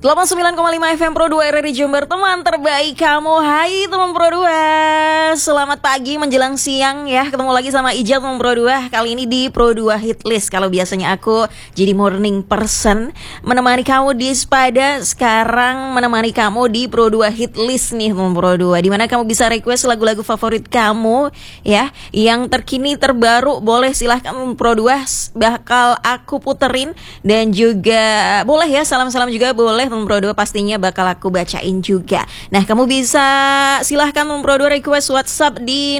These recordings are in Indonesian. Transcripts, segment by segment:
89,5 FM Pro 2 RRI Jember, teman terbaik kamu. Hai teman Pro 2, selamat pagi menjelang siang ya. Ketemu lagi sama Ijal teman Pro 2. Kali ini di Pro 2 Hit List. Kalau biasanya aku jadi morning person, menemani kamu di Spada, sekarang menemani kamu di Pro 2 Hit List nih teman Pro 2, dimana kamu bisa request lagu-lagu favorit kamu ya, yang terkini terbaru. Boleh silahkan teman Pro 2, bakal aku puterin. Dan juga boleh ya, salam-salam juga boleh teman Pro 2, pastinya bakal aku bacain juga. Nah, kamu bisa silahkan teman Pro 2 request WhatsApp di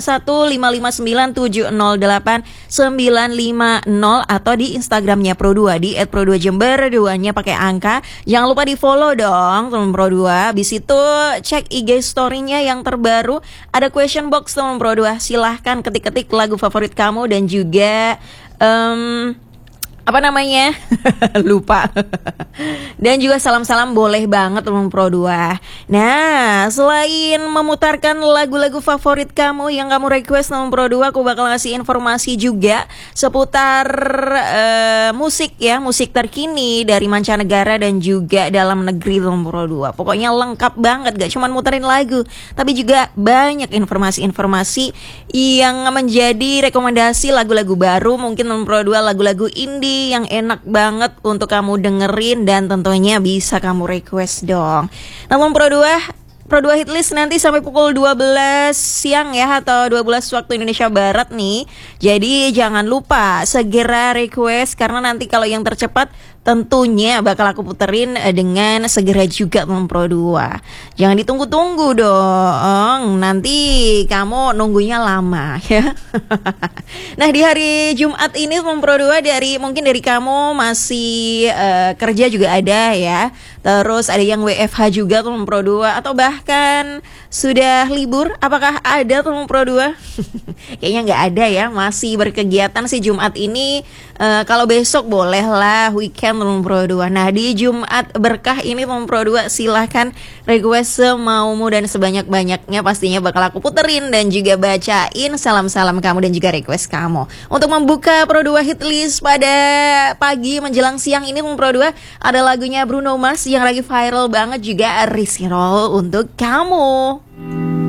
0815570890 atau di Instagramnya Pro 2 di @pro2jember, duanya pakai angka. Jangan lupa di follow dong teman Pro 2. Habis itu cek IG story-nya yang terbaru, ada question box teman Pro 2. Silahkan ketik-ketik lagu favorit kamu dan juga apa namanya lupa. Dan juga salam-salam boleh banget teman Pro 2. Nah, selain memutarkan lagu-lagu favorit kamu yang kamu request teman Pro 2, aku bakal ngasih informasi juga seputar musik ya, musik terkini dari mancanegara dan juga dalam negeri teman Pro 2. Pokoknya lengkap banget, gak cuma muterin lagu, tapi juga banyak informasi-informasi yang menjadi rekomendasi lagu-lagu baru, mungkin teman Pro 2 lagu-lagu indie yang enak banget untuk kamu dengerin dan tentunya bisa kamu request dong. Namun Pro 2 Hit List nanti sampai pukul 12 siang ya, atau 12 waktu Indonesia Barat nih. Jadi jangan lupa segera request, karena nanti kalau yang tercepat tentunya bakal aku puterin dengan segera juga teman Pro 2. Jangan ditunggu-tunggu dong, nanti kamu nunggunya lama ya. Nah, di hari Jumat ini teman Pro 2, mungkin dari kamu masih kerja juga ada ya. Terus ada yang WFH juga teman Pro 2, atau bahkan sudah libur. Apakah ada teman Pro 2? Kayaknya nggak ada ya, masih berkegiatan sih Jumat ini. Kalau besok bolehlah weekend teman Pro 2. Nah, di Jumat berkah ini teman Pro 2, silahkan request semaumu dan sebanyak-banyaknya, pastinya bakal aku puterin dan juga bacain salam-salam kamu dan juga request kamu. Untuk membuka Pro 2 Hit List pada pagi menjelang siang ini teman Pro 2, ada lagunya Bruno Mars yang lagi viral banget juga, Risky Roll untuk kamu.